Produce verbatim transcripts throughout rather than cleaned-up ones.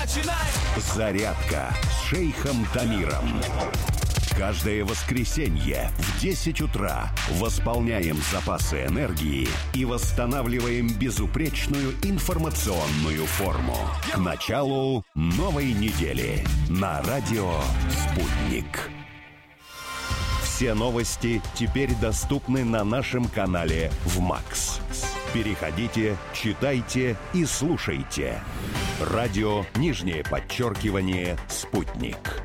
начинает «Зарядка» с шейхом Тамиром. Каждое воскресенье в десять утра восполняем запасы энергии и восстанавливаем безупречную информационную форму. К началу новой недели на радио «Спутник». Все новости теперь доступны на нашем канале в МАКС. Переходите, читайте и слушайте. Радио, нижнее подчеркивание, «Спутник».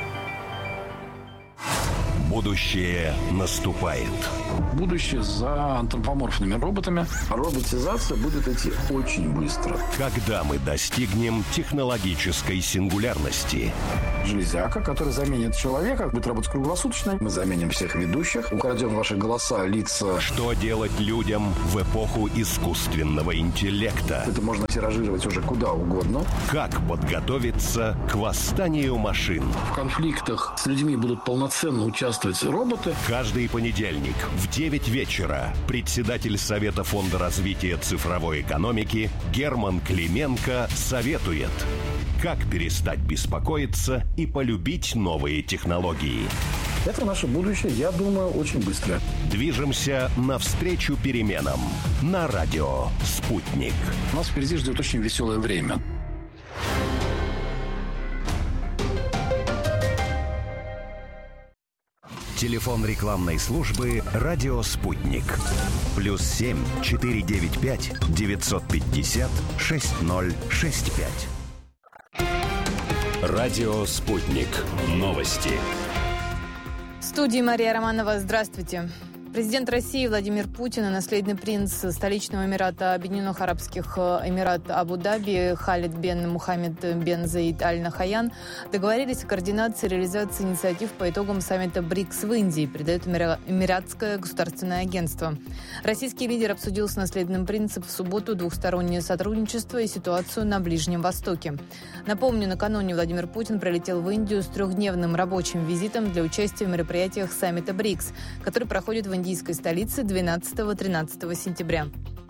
Будущее наступает. Будущее за антропоморфными роботами. Роботизация будет идти очень быстро. Когда мы достигнем технологической сингулярности? Железяка, которая заменит человека, будет работать круглосуточно. Мы заменим всех ведущих, украдем ваши голоса, лица. Что делать людям в эпоху искусственного интеллекта? Это можно тиражировать уже куда угодно. Как подготовиться к восстанию машин? В конфликтах с людьми будут полноценно участвовать роботы. Каждый понедельник в девять вечера председатель Совета фонда развития цифровой экономики Герман Клименко советует, как перестать беспокоиться и полюбить новые технологии. Это наше будущее, я думаю, очень быстро. Движемся навстречу переменам на радио «Спутник». Нас впереди ждет очень веселое время. Телефон рекламной службы «Радио Спутник». Плюс семь четыре девять пять девятьсот пятьдесят шесть ноль шесть пять. Радио Спутник. Новости. В студии Мария Романова. Здравствуйте. Президент России Владимир Путин и наследный принц столичного Эмирата Объединенных Арабских Эмират Абу-Даби Халид бен Мухаммед бен Заид Аль-Нахаян договорились о координации и реализации инициатив по итогам саммита БРИКС в Индии, передает Эмиратское государственное агентство. Российский лидер обсудил с наследным принцем в субботу двухстороннее сотрудничество и ситуацию на Ближнем Востоке. Напомню, накануне Владимир Путин прилетел в Индию с трехдневным рабочим визитом для участия в мероприятиях саммита БРИКС, который проходит в индийской столице двенадцатого-тринадцатого сентября.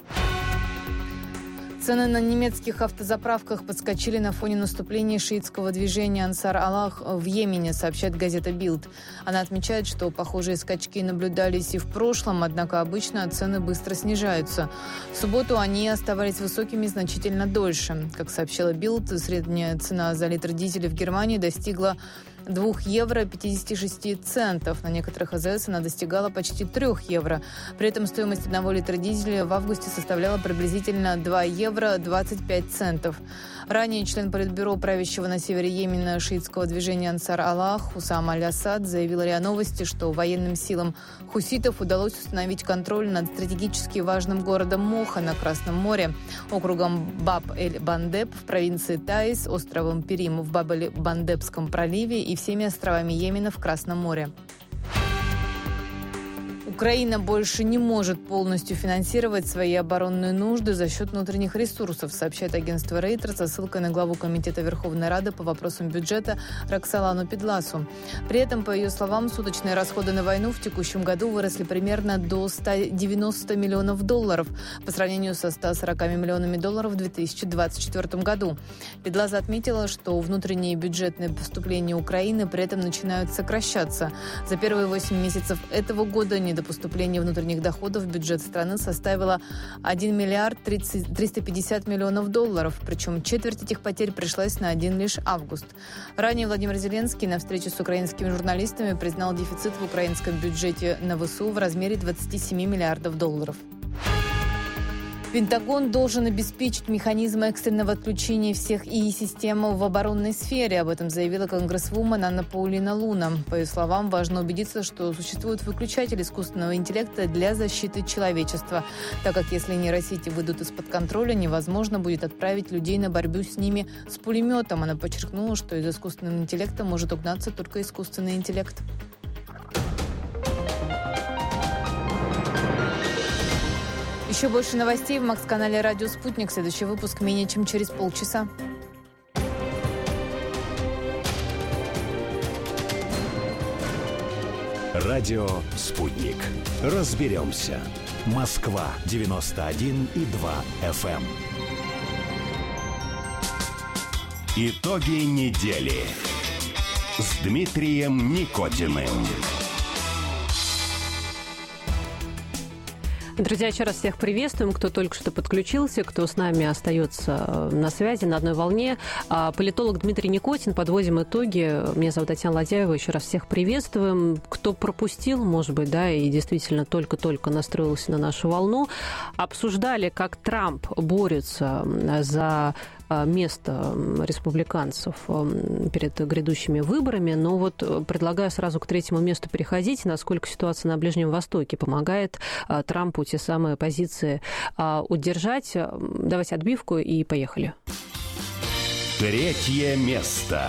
Цены на немецких автозаправках подскочили на фоне наступления шиитского движения «Ансар Аллах» в Йемене, сообщает газета «Билд». Она отмечает, что похожие скачки наблюдались и в прошлом, однако обычно цены быстро снижаются. В субботу они оставались высокими значительно дольше. Как сообщила «Билд», средняя цена за литр дизеля в Германии достигла два евро пятьдесят шесть центов. На некоторых АЗС она достигала почти три евро. При этом стоимость одного литра дизеля в августе составляла приблизительно два евро двадцать пять центов. Ранее член Политбюро правящего на севере Йемена шиитского движения «Ансар Аллах» Хусам Аль-Асад заявил РИА Новости, что военным силам хуситов удалось установить контроль над стратегически важным городом Моха на Красном море, округом Баб-эль-Бандеб в провинции Таис, островом Перим в Баб-эль-Бандебском проливе и всеми островами Йемена в Красном море. Украина больше не может полностью финансировать свои оборонные нужды за счет внутренних ресурсов, сообщает агентство Рейтер со ссылкой на главу Комитета Верховной Рады по вопросам бюджета Роксолану Педласу. При этом, по ее словам, суточные расходы на войну в текущем году выросли примерно до ста девяноста миллионов долларов по сравнению со ста сорока миллионами долларов в две тысячи двадцать четвёртом году. Педласа отметила, что внутренние бюджетные поступления Украины при этом начинают сокращаться. За первые восемь месяцев этого года недопустимость поступление внутренних доходов в бюджет страны составило один миллиард триста пятьдесят миллионов долларов, причем четверть этих потерь пришлась на один лишь август. Ранее Владимир Зеленский на встрече с украинскими журналистами признал дефицит в украинском бюджете на ВСУ в размере двадцати семи миллиардов долларов. Пентагон должен обеспечить механизм экстренного отключения всех ИИ-систем в оборонной сфере. Об этом заявила конгрессвумен Анна Паулина Луна. По ее словам, важно убедиться, что существует выключатель искусственного интеллекта для защиты человечества, так как если нейросети выйдут из-под контроля, невозможно будет отправить людей на борьбу с ними с пулеметом. Она подчеркнула, что из искусственного интеллекта может угнаться только искусственный интеллект. Еще больше новостей в Макс-канале «Радио Спутник». Следующий выпуск менее чем через полчаса. Радио «Спутник». Разберемся. Москва девяносто один и два эф эм. Итоги недели с Дмитрием Никотиным. Друзья, еще раз всех приветствуем, кто только что подключился, кто с нами остается на связи, на одной волне. Политолог Дмитрий Никотин, подводим итоги. Меня зовут Татьяна Ладяева, еще раз всех приветствуем. Кто пропустил, может быть, да, и действительно только-только настроился на нашу волну, обсуждали, как Трамп борется за место республиканцев перед грядущими выборами. Но вот предлагаю сразу к третьему месту переходить. Насколько ситуация на Ближнем Востоке помогает Трампу те самые позиции удержать. Давайте отбивку и поехали. Третье место.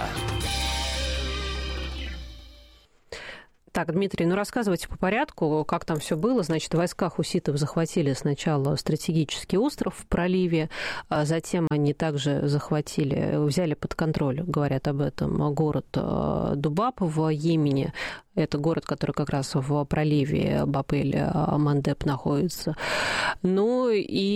Так, Дмитрий, ну рассказывайте по порядку, как там все было. Значит, войска хуситов захватили сначала стратегический остров в проливе, а затем они также захватили, взяли под контроль, говорят об этом, город Дубаб в Йемене. Это город, который как раз в проливе Баб-эль-Мандеб находится. Ну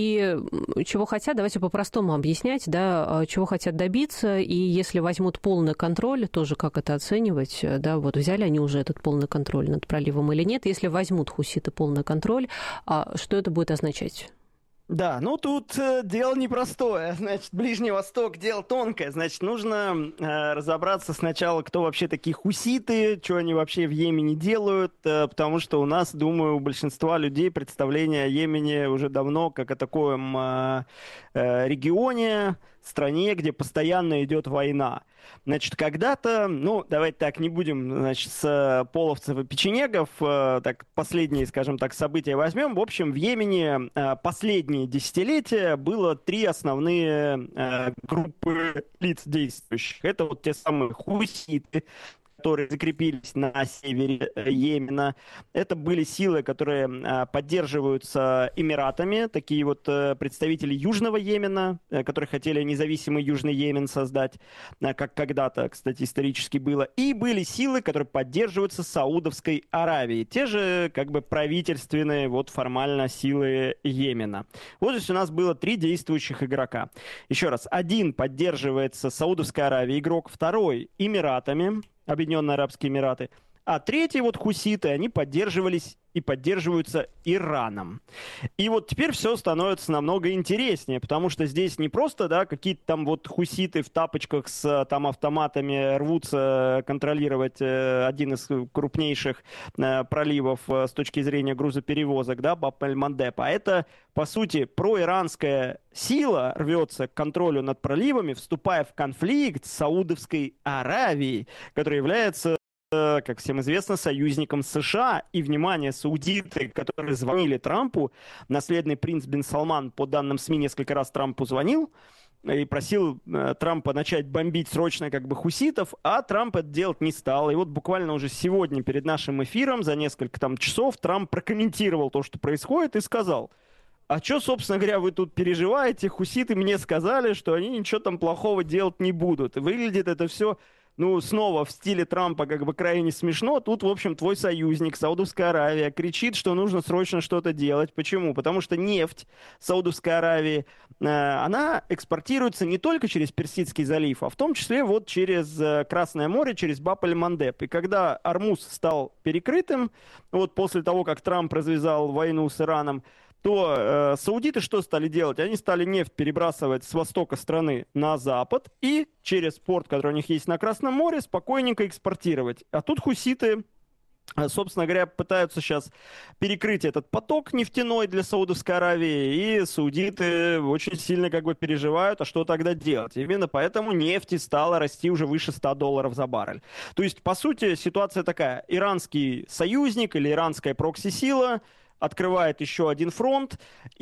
и чего хотят, давайте по-простому объяснять, да, чего хотят добиться, и если возьмут полный контроль, тоже как это оценивать, да, вот взяли они уже этот полный контроль над проливом или нет, если возьмут хуситы полный контроль, что это будет означать? Да, ну тут э, дело непростое, значит, Ближний Восток, дело тонкое, значит, нужно э, разобраться сначала, кто вообще такие хуситы, что они вообще в Йемене делают, э, потому что у нас, думаю, у большинства людей представление о Йемене уже давно как о таком э, э, регионе, стране, где постоянно идет война. Значит, когда-то, ну, давайте так, не будем, значит, с половцев и печенегов, э, так, последние, скажем так, события возьмем. В общем, в Йемене э, последние десятилетия было три основные э, группы лиц действующих. Это вот те самые хуситы, которые закрепились на севере Йемена. Это были силы, которые а, поддерживаются Эмиратами, такие вот а, представители Южного Йемена, а, которые хотели независимый Южный Йемен создать, а, как когда-то, кстати, исторически было. И были силы, которые поддерживаются Саудовской Аравией. Те же, как бы, правительственные, вот формально силы Йемена. Вот здесь у нас было три действующих игрока. Еще раз, один поддерживается Саудовской Аравией игрок, второй Эмиратами, Объединенные Арабские Эмираты. А третьи вот хуситы, они поддерживались и поддерживаются Ираном. И вот теперь все становится намного интереснее, потому что здесь не просто, да, какие-то там вот хуситы в тапочках с там автоматами рвутся контролировать э, один из крупнейших э, проливов э, с точки зрения грузоперевозок, да, Баб-эль-Мандеб. А это, по сути, проиранская сила рвется к контролю над проливами, вступая в конфликт с Саудовской Аравией, которая является, как всем известно, союзником США. И, внимание, саудиты, которые звонили Трампу, наследный принц Бен Салман, по данным СМИ, несколько раз Трампу звонил и просил э, Трампа начать бомбить срочно как бы хуситов, а Трамп это делать не стал. И вот буквально уже сегодня перед нашим эфиром, за несколько там часов, Трамп прокомментировал то, что происходит, и сказал: а что, собственно говоря, вы тут переживаете? Хуситы мне сказали, что они ничего там плохого делать не будут. И выглядит это все, ну, снова в стиле Трампа как бы крайне смешно. Тут, в общем, твой союзник, Саудовская Аравия, кричит, что нужно срочно что-то делать. Почему? Потому что нефть Саудовской Аравии, э, она экспортируется не только через Персидский залив, а в том числе вот через э, Красное море, через Баб-эль-Мандеб. И когда Ормуз стал перекрытым, вот после того, как Трамп развязал войну с Ираном, то э, саудиты что стали делать? Они стали нефть перебрасывать с востока страны на запад и через порт, который у них есть на Красном море, спокойненько экспортировать. А тут хуситы, собственно говоря, пытаются сейчас перекрыть этот поток нефтяной для Саудовской Аравии, и саудиты очень сильно как бы переживают, а что тогда делать? Именно поэтому нефть стала расти уже выше ста долларов за баррель. То есть, по сути, ситуация такая: иранский союзник или иранская прокси-сила открывает еще один фронт,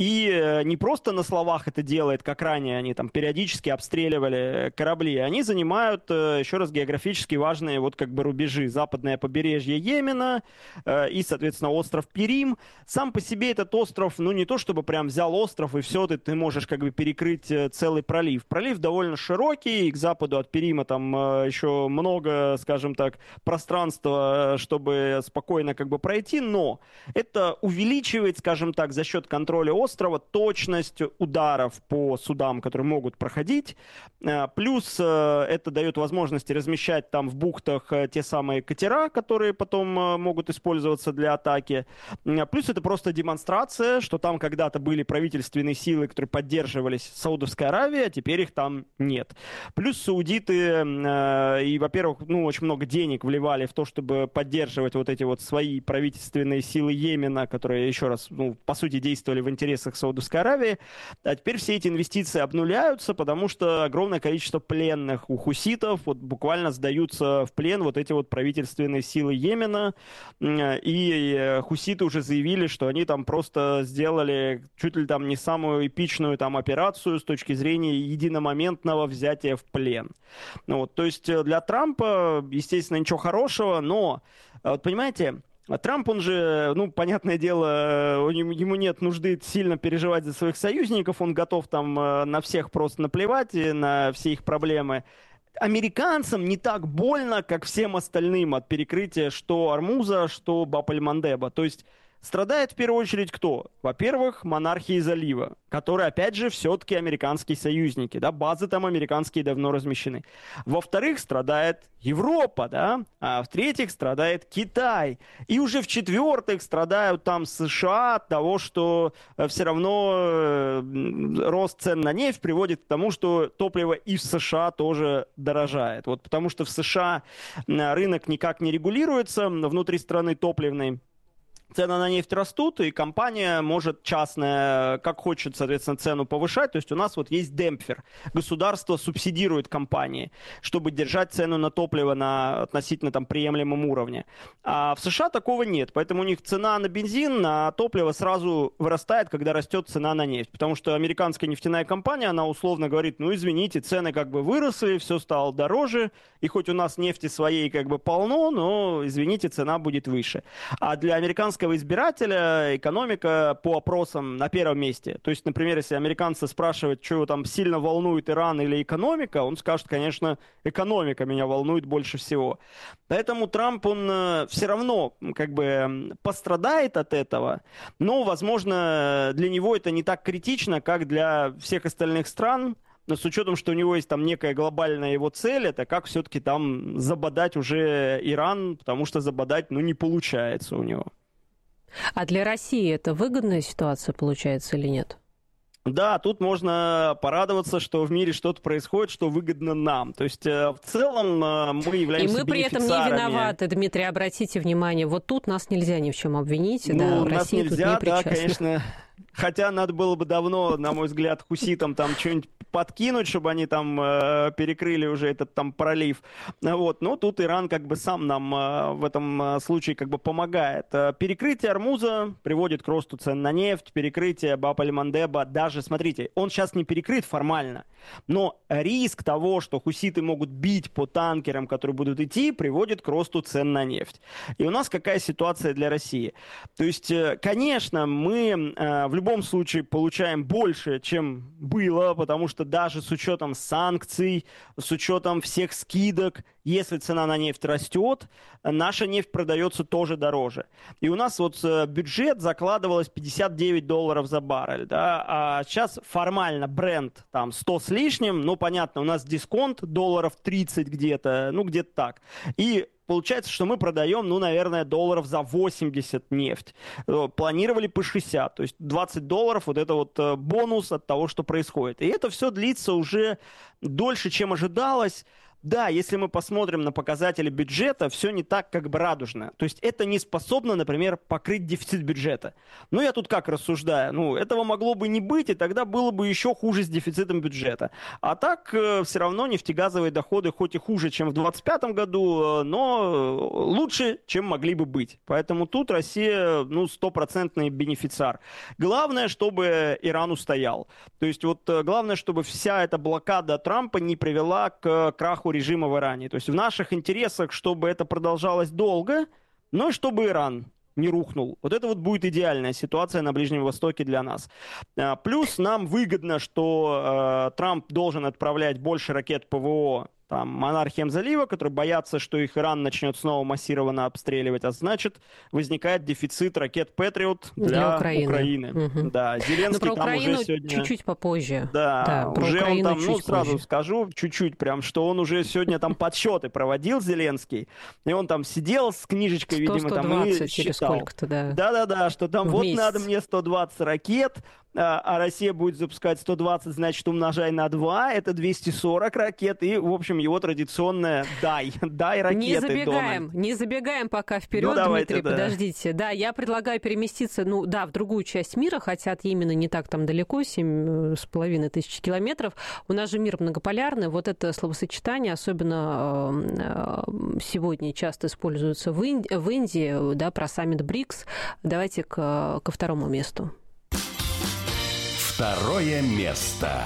и не просто на словах это делает, как ранее они там периодически обстреливали корабли, они занимают, еще раз, географически важные вот как бы рубежи: западное побережье Йемена и, соответственно, остров Перим. Сам по себе этот остров, ну не то чтобы прям взял остров и все, ты, ты можешь как бы перекрыть целый пролив. Пролив довольно широкий, и к западу от Перима там еще много, скажем так, пространства, чтобы спокойно как бы пройти, но это увеличивает увеличивает, скажем так, за счет контроля острова точность ударов по судам, которые могут проходить. Плюс это дает возможность размещать там в бухтах те самые катера, которые потом могут использоваться для атаки. Плюс это просто демонстрация, что там когда-то были правительственные силы, которые поддерживались Саудовской Аравией, а теперь их там нет. Плюс саудиты, и, во-первых, ну, очень много денег вливали в то, чтобы поддерживать вот эти вот свои правительственные силы Йемена, которые, еще раз, ну, по сути, действовали в интересах Саудовской Аравии. А теперь все эти инвестиции обнуляются, потому что огромное количество пленных у хуситов вот буквально сдаются в плен вот эти вот правительственные силы Йемена. И хуситы уже заявили, что они там просто сделали чуть ли там не самую эпичную там операцию с точки зрения единомоментного взятия в плен. Ну, вот, то есть для Трампа, естественно, ничего хорошего, но, вот понимаете, Трамп, он же, ну, понятное дело, ему нет нужды сильно переживать за своих союзников, он готов там на всех просто наплевать, на все их проблемы. Американцам не так больно, как всем остальным от перекрытия что Ормуза, что Баб-эль-Мандеба. То есть страдает в первую очередь кто? Во-первых, монархии залива, которые, опять же, все-таки американские союзники, да, базы там американские давно размещены. Во-вторых, страдает Европа, да, а в-третьих, страдает Китай. И уже в-четвертых, страдают там США от того, что все равно рост цен на нефть приводит к тому, что топливо и в США тоже дорожает. Вот потому что в США рынок никак не регулируется внутри страны топливной. Цены на нефть растут, и компания может частная, как хочет, соответственно, цену повышать. То есть у нас вот есть демпфер. Государство субсидирует компании, чтобы держать цену на топливо на относительно там приемлемом уровне. А в США такого нет. Поэтому у них цена на бензин, на топливо сразу вырастает, когда растет цена на нефть. Потому что американская нефтяная компания, она условно говорит, ну извините, цены как бы выросли, все стало дороже. И хоть у нас нефти своей как бы полно, но, извините, цена будет выше. А для американского избирателя экономика по опросам на первом месте. То есть, например, если американцы спрашивают, что его там сильно волнует Иран или экономика, он скажет, конечно, экономика меня волнует больше всего. Поэтому Трамп, он э, все равно как бы пострадает от этого, но, возможно, для него это не так критично, как для всех остальных стран. Но с учетом, что у него есть там некая глобальная его цель, это как все-таки там забодать уже Иран, потому что забодать, ну, не получается у него. А для России это выгодная ситуация получается или нет? Да, тут можно порадоваться, что в мире что-то происходит, что выгодно нам. То есть в целом мы являемся бенефициарами. И мы при этом не виноваты, Дмитрий, обратите внимание. Вот тут нас нельзя ни в чем обвинить. Ну, да, нас Россия нельзя, тут не да, причастна. конечно. Хотя надо было бы давно, на мой взгляд, хуситам там что-нибудь подкинуть, чтобы они там э, перекрыли уже этот там пролив. Вот. Но тут Иран как бы сам нам э, в этом случае как бы помогает. Перекрытие Ормуза приводит к росту цен на нефть, перекрытие Баб-эль-Мандеба даже, смотрите, он сейчас не перекрыт формально, но риск того, что хуситы могут бить по танкерам, которые будут идти, приводит к росту цен на нефть. И у нас какая ситуация для России? То есть, конечно, мы э, в любом случае получаем больше, чем было, потому что даже с учетом санкций, с учетом всех скидок, если цена на нефть растет, наша нефть продается тоже дороже. И у нас вот бюджет закладывалось пятьдесят девять долларов за баррель, да, а сейчас формально бренд там сто с лишним, ну понятно, у нас дисконт долларов тридцать где-то, ну где-то так. И получается, что мы продаем, ну, наверное, долларов за восемьдесят нефть. Планировали по шестьдесят. То есть двадцать долларов вот это вот бонус от того, что происходит. И это все длится уже дольше, чем ожидалось. Да, если мы посмотрим на показатели бюджета, все не так, как бы радужно. То есть это не способно, например, покрыть дефицит бюджета. Ну, я тут как рассуждаю? Ну, этого могло бы не быть, и тогда было бы еще хуже с дефицитом бюджета. А так э, все равно нефтегазовые доходы хоть и хуже, чем в двадцать пятом году, э, но лучше, чем могли бы быть. Поэтому тут Россия, ну, стопроцентный бенефициар. Главное, чтобы Иран устоял. То есть вот э, главное, чтобы вся эта блокада Трампа не привела к краху режима в Иране. То есть в наших интересах, чтобы это продолжалось долго, но и чтобы Иран не рухнул. Вот это вот будет идеальная ситуация на Ближнем Востоке для нас. Плюс нам выгодно, что э, Трамп должен отправлять больше ракет ПВО там, монархиям залива, которые боятся, что их Иран начнет снова массированно обстреливать, а значит, возникает дефицит ракет «Патриот» для, для Украины. Украины. Угу. Да, Зеленский там уже сегодня... чуть-чуть попозже. Да, да уже он там, ну, сразу позже. скажу, чуть-чуть прям, что он уже сегодня там подсчеты проводил, Зеленский, и он там сидел с книжечкой, сто, видимо, там и считал. Да. Да-да-да, что там в вот месяц. Надо мне сто двадцать ракет, а Россия будет запускать сто двадцать, значит, умножай на два, это двести сорок ракет, и, в общем, его традиционное «дай», «дай ракеты, Не забегаем, Дональд. не забегаем пока вперед, ну, давайте, Дмитрий, да. подождите. Да, я предлагаю переместиться, ну, да, в другую часть мира, хотя от Йемена не так там далеко, семь с половиной тысяч километров. У нас же мир многополярный, вот это словосочетание, особенно сегодня часто используется в Индии, в Индии, да, про саммит БРИКС. Давайте к, ко второму месту. Второе место.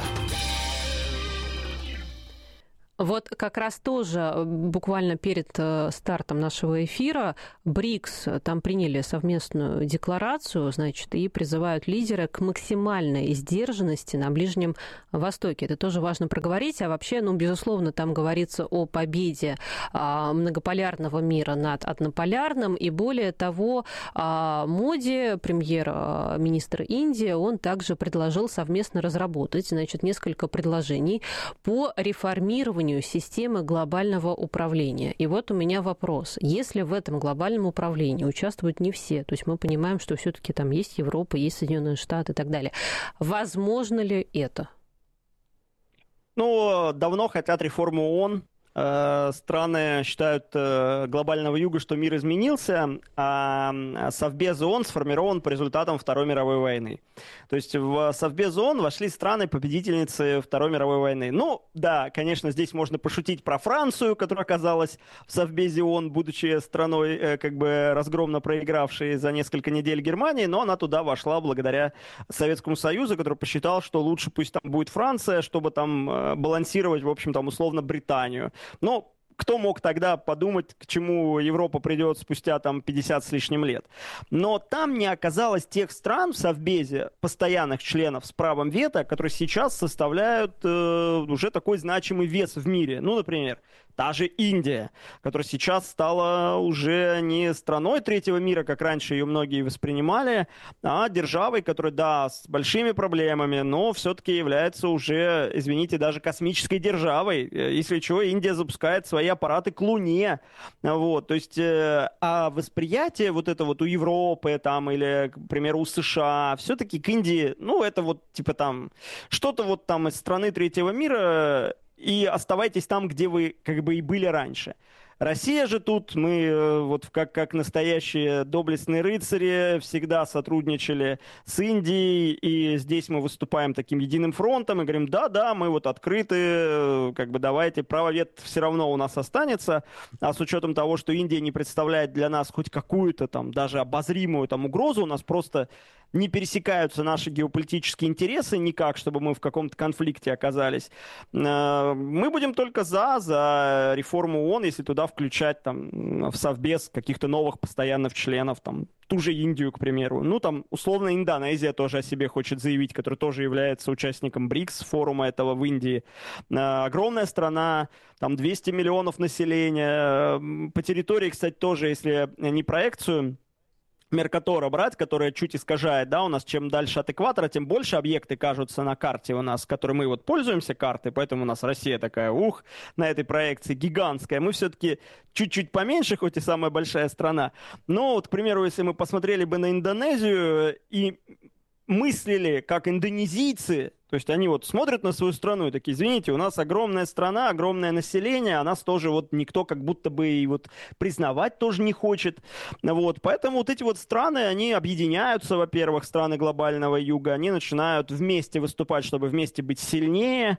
Вот как раз тоже буквально перед стартом нашего эфира БРИКС там приняли совместную декларацию, значит, и призывают лидера к максимальной сдержанности на Ближнем Востоке. Это тоже важно проговорить. А вообще, ну, безусловно, там говорится о победе многополярного мира над однополярным. И более того, Моди, премьер-министр Индии, он также предложил совместно разработать, значит, несколько предложений по реформированию системы глобального управления. И вот у меня вопрос. Если в этом глобальном управлении участвуют не все, то есть мы понимаем, что все-таки там есть Европа, есть Соединенные Штаты и так далее, возможно ли это? Ну, давно хотят реформу ООН. Страны считают глобального юга, что мир изменился, а Совбез ООН сформирован по результатам Второй мировой войны. То есть в Совбез ООН вошли страны-победительницы Второй мировой войны. Ну, да, конечно, здесь можно пошутить про Францию, которая оказалась в Совбезе ООН, будучи страной, как бы разгромно проигравшей за несколько недель Германии, но она туда вошла благодаря Советскому Союзу, который посчитал, что лучше пусть там будет Франция, чтобы там балансировать, в общем, там условно Британию. Но кто мог тогда подумать, к чему Европа придет спустя там пятьдесят с лишним лет? Но там не оказалось тех стран в Совбезе, постоянных членов с правом вето, которые сейчас составляют э, уже такой значимый вес в мире. Ну, например, та же Индия, которая сейчас стала уже не страной третьего мира, как раньше ее многие воспринимали, а державой, которая, да, с большими проблемами, но все-таки является уже, извините, даже космической державой. Если чего, Индия запускает свои аппараты к Луне. Вот, то есть, э, а восприятие вот это вот у Европы там, или, к примеру, у США, все-таки к Индии, ну, это вот типа там что-то вот там из страны третьего мира, и оставайтесь там, где вы как бы и были раньше. Россия же тут, мы вот как, как настоящие доблестные рыцари всегда сотрудничали с Индией, и здесь мы выступаем таким единым фронтом и говорим, да-да, мы вот открыты, как бы давайте, право вето все равно у нас останется, а с учетом того, что Индия не представляет для нас хоть какую-то там даже обозримую там угрозу, у нас просто не пересекаются наши геополитические интересы никак, чтобы мы в каком-то конфликте оказались. Мы будем только за, за реформу ООН, если туда включать там в Совбез каких-то новых постоянных членов, там ту же Индию, к примеру. Ну, там, условно, Индонезия тоже о себе хочет заявить, которая тоже является участником БРИКС, форума этого в Индии. Огромная страна, там двести миллионов населения. По территории, кстати, тоже, если не проекцию Меркатора брать, которая чуть искажает, да, у нас чем дальше от экватора, тем больше объекты кажутся на карте у нас, которой мы вот пользуемся картой, поэтому у нас Россия такая, ух, на этой проекции гигантская. Мы все-таки чуть-чуть поменьше, хоть и самая большая страна. Но вот, к примеру, если мы посмотрели бы на Индонезию и мыслили как индонезийцы, то есть они вот смотрят на свою страну и такие, извините, у нас огромная страна, огромное население, а нас тоже вот никто как будто бы и вот признавать тоже не хочет. Вот, поэтому вот эти вот страны, они объединяются, во-первых, страны глобального юга, они начинают вместе выступать, чтобы вместе быть сильнее.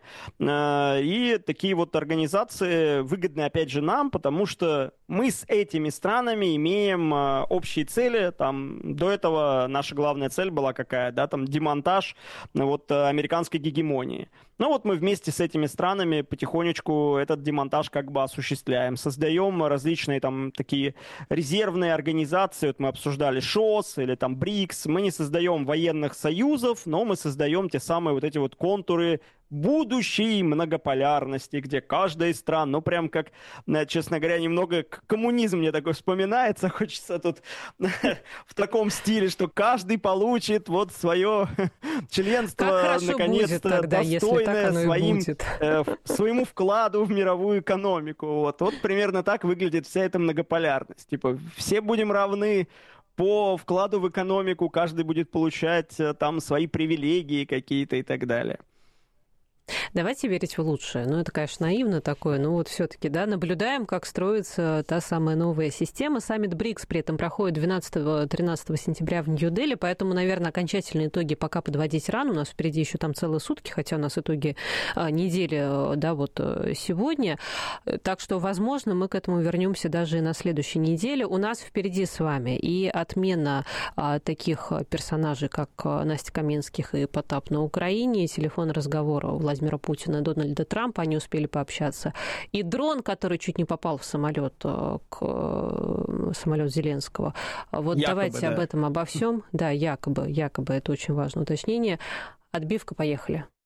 И такие вот организации выгодны, опять же, нам, потому что мы с этими странами имеем общие цели. Там, до этого наша главная цель была какая, да, там демонтаж вот, американской гегемонии. Ну вот мы вместе с этими странами потихонечку этот демонтаж как бы осуществляем. Создаем различные там такие резервные организации. Вот мы обсуждали ШОС или там БРИКС. Мы не создаем военных союзов, но мы создаем те самые вот эти вот контуры будущей многополярности, где каждая из стран, ну прям как, честно говоря, немного коммунизм мне такой вспоминается, хочется тут в таком стиле, что каждый получит вот свое членство, наконец-то, достойное своим, э, своему вкладу в мировую экономику. Вот. вот примерно так выглядит вся эта многополярность. Типа все будем равны по вкладу в экономику, каждый будет получать там свои привилегии какие-то и так далее. Давайте верить в лучшее. Ну, это, конечно, наивно такое, но вот все-таки, да, наблюдаем, как строится та самая новая система. Саммит БРИКС при этом проходит двенадцатого-тринадцатого сентября в Нью-Дели, поэтому, наверное, окончательные итоги пока подводить рано. У нас впереди еще там целые сутки, хотя у нас итоги недели, да, вот сегодня. Так что, возможно, мы к этому вернемся даже и на следующей неделе. У нас впереди с вами и отмена таких персонажей, как Настя Каменских и Потап на Украине, и телефонный разговор Владимира Путина и Дональда Трампа, они успели пообщаться. И дрон, который чуть не попал в самолет, к самолет Зеленского. Вот якобы, давайте да. об этом, обо всем. Да, якобы, якобы, это очень важное уточнение. Отбивка, поехали.